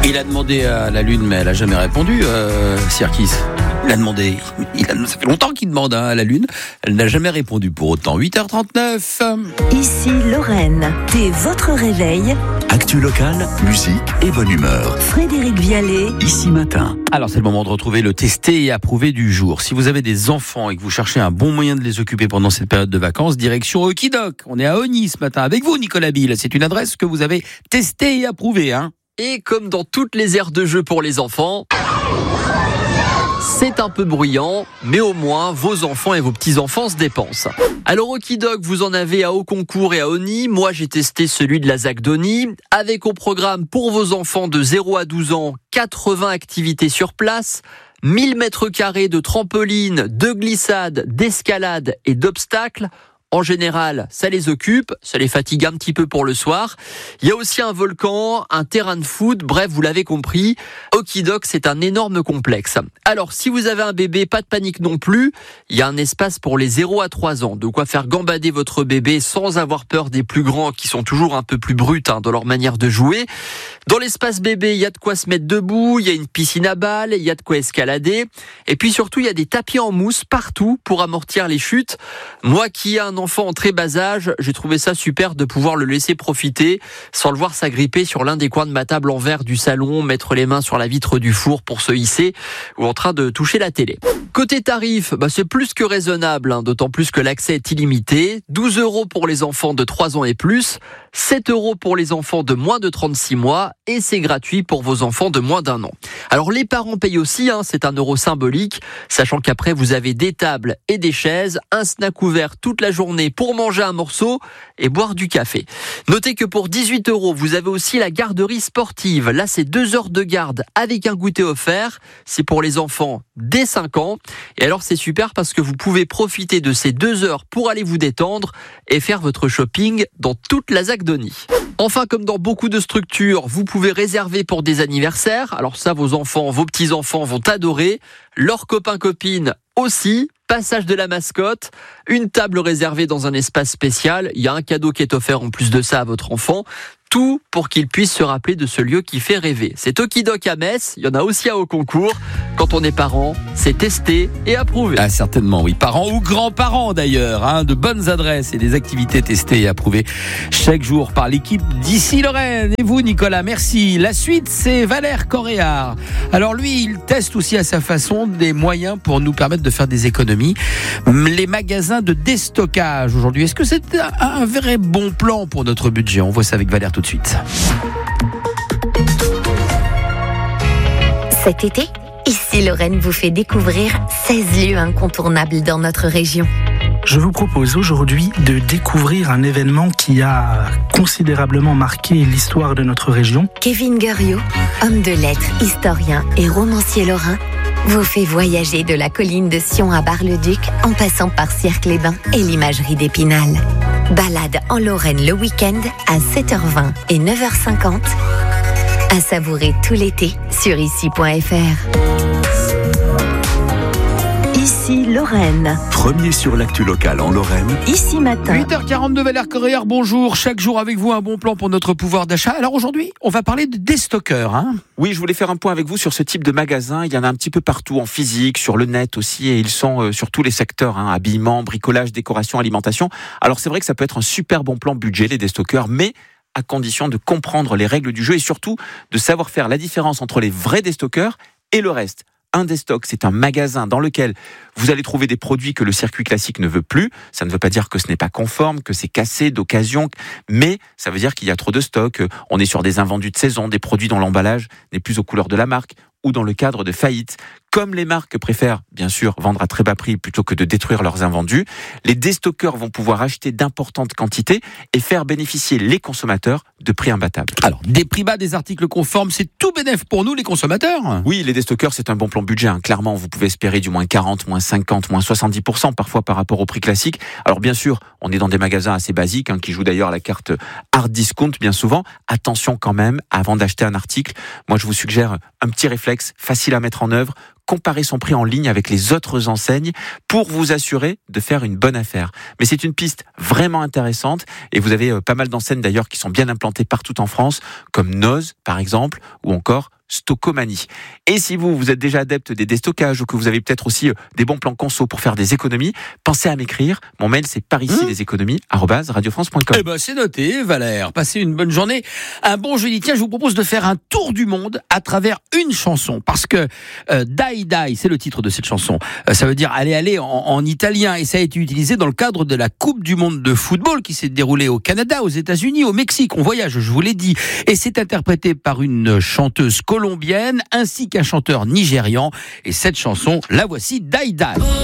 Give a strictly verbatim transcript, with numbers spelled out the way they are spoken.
Il a demandé à la Lune, mais elle n'a jamais répondu, euh, Sirkis. Il a demandé, il a, ça fait longtemps qu'il demande hein, à la Lune. Elle n'a jamais répondu pour autant. huit heures trente-neuf. Ici Lorraine, dès votre réveil. Actu locale, musique et bonne humeur. Frédéric Vialet. Ici matin. Alors c'est le moment de retrouver le testé et approuvé du jour. Si vous avez des enfants et que vous cherchez un bon moyen de les occuper pendant cette période de vacances, direction Okidoc. On est à Ogny ce matin avec vous, Nicolas Bill. C'est une adresse que vous avez testée et approuvée, hein. Et comme dans toutes les aires de jeu pour les enfants, c'est un peu bruyant, mais au moins vos enfants et vos petits-enfants se dépensent. Alors Okidoc, vous en avez à Auconcourt et à Ogny. Moi, j'ai testé celui de la ZAC d'Ogny. Avec au programme pour vos enfants de zéro à douze ans, quatre-vingts activités sur place, mille mètres carrés de trampoline, de glissade, d'escalade et d'obstacles. En général, ça les occupe, ça les fatigue un petit peu pour le soir. Il y a aussi un volcan, un terrain de foot, bref, vous l'avez compris, Okidoc, c'est un énorme complexe. Alors, si vous avez un bébé, pas de panique non plus, il y a un espace pour les zéro à trois ans, de quoi faire gambader votre bébé sans avoir peur des plus grands qui sont toujours un peu plus bruts hein, dans leur manière de jouer. Dans l'espace bébé, il y a de quoi se mettre debout, il y a une piscine à balles, il y a de quoi escalader, et puis surtout, il y a des tapis en mousse partout pour amortir les chutes. Moi qui ai un enfant en très bas âge, j'ai trouvé ça super de pouvoir le laisser profiter sans le voir s'agripper sur l'un des coins de ma table en verre du salon, mettre les mains sur la vitre du four pour se hisser ou en train de toucher la télé. Côté tarif, bah c'est plus que raisonnable, hein, d'autant plus que l'accès est illimité. douze euros pour les enfants de trois ans et plus, sept euros pour les enfants de moins de trente-six mois et c'est gratuit pour vos enfants de moins d'un an. Alors les parents payent aussi, hein, c'est un euro symbolique, sachant qu'après vous avez des tables et des chaises, un snack ouvert toute la journée pour manger un morceau et boire du café. Notez que pour dix-huit euros, vous avez aussi la garderie sportive. Là, c'est deux heures de garde avec un goûter offert. C'est pour les enfants dès cinq ans. Et alors, c'est super parce que vous pouvez profiter de ces deux heures pour aller vous détendre et faire votre shopping dans toute la ZAC d'Ogny. Enfin, comme dans beaucoup de structures, vous pouvez réserver pour des anniversaires. Alors ça, vos enfants, vos petits-enfants vont adorer. Leurs copains-copines aussi. Passage de la mascotte, une table réservée dans un espace spécial. Il y a un cadeau qui est offert en plus de ça à votre enfant. Tout pour qu'il puisse se rappeler de ce lieu qui fait rêver. C'est Okidoc à Metz, il y en a aussi à Auconcourt. Quand on est parent, c'est testé et approuvé. Ah certainement oui, parents ou grands-parents d'ailleurs, hein, de bonnes adresses et des activités testées et approuvées chaque jour par l'équipe d'Ici Lorraine. Et vous Nicolas, merci. La suite c'est Valère Coréard. Alors lui, il teste aussi à sa façon des moyens pour nous permettre de faire des économies. Les magasins de déstockage aujourd'hui, est-ce que c'est un vrai bon plan pour notre budget? On voit ça avec Valère tout de suite. Cet été, Ici Lorraine vous fait découvrir seize lieux incontournables dans notre région. Je vous propose aujourd'hui de découvrir un événement qui a considérablement marqué l'histoire de notre région. Kevin Guriot, homme de lettres, historien et romancier lorrain, vous fait voyager de la colline de Sion à Bar-le-Duc en passant par Cirque-les-Bains et l'imagerie d'Épinal. Balade en Lorraine le week-end à sept heures vingt et neuf heures cinquante. À savourer tout l'été sur ici point f r. Ici Lorraine. Premier sur l'actu locale en Lorraine. Ici matin. huit heures quarante-deux, Valère Coréard, bonjour. Chaque jour avec vous, un bon plan pour notre pouvoir d'achat. Alors aujourd'hui, on va parler de déstockeurs. Hein oui, je voulais faire un point avec vous sur ce type de magasin. Il y en a un petit peu partout, en physique, sur le net aussi, et ils sont euh, sur tous les secteurs, hein, habillement, bricolage, décoration, alimentation. Alors c'est vrai que ça peut être un super bon plan budget, les déstockeurs, mais à condition de comprendre les règles du jeu et surtout de savoir faire la différence entre les vrais déstockeurs et le reste. Un déstock, c'est un magasin dans lequel vous allez trouver des produits que le circuit classique ne veut plus. Ça ne veut pas dire que ce n'est pas conforme, que c'est cassé, d'occasion, mais ça veut dire qu'il y a trop de stock. On est sur des invendus de saison, des produits dont l'emballage n'est plus aux couleurs de la marque ou dans le cadre de faillite. Comme les marques préfèrent, bien sûr, vendre à très bas prix plutôt que de détruire leurs invendus, les déstockeurs vont pouvoir acheter d'importantes quantités et faire bénéficier les consommateurs de prix imbattables. Alors, des prix bas, des articles conformes, c'est tout bénef pour nous, les consommateurs. Oui, les déstockeurs, c'est un bon plan budget. Hein. Clairement, vous pouvez espérer du moins quarante, moins cinquante, moins soixante-dix pour cent parfois par rapport au prix classique. Alors bien sûr, on est dans des magasins assez basiques, hein, qui jouent d'ailleurs la carte hard discount bien souvent. Attention quand même, avant d'acheter un article, moi je vous suggère un petit réflexe facile à mettre en œuvre. Comparer son prix en ligne avec les autres enseignes pour vous assurer de faire une bonne affaire. Mais c'est une piste vraiment intéressante et vous avez pas mal d'enseignes d'ailleurs qui sont bien implantées partout en France, comme Noz par exemple, ou encore Stockomanie. Et si vous, vous êtes déjà adepte des déstockages ou que vous avez peut-être aussi des bons plans conso pour faire des économies, pensez à m'écrire. Mon mail, c'est par ici les économies arobase radio france point com. Eh ben, c'est noté, Valère. Passez une bonne journée. Un bon jeudi. Tiens, je vous propose de faire un tour du monde à travers une chanson. Parce que euh, Dai Dai, c'est le titre de cette chanson. Euh, ça veut dire aller, aller en, en italien. Et ça a été utilisé dans le cadre de la Coupe du monde de football qui s'est déroulée au Canada, aux États-Unis, au Mexique. On voyage, je vous l'ai dit. Et c'est interprété par une chanteuse colombienne ainsi qu'un chanteur nigérian. Et cette chanson, la voici, Dai Dai.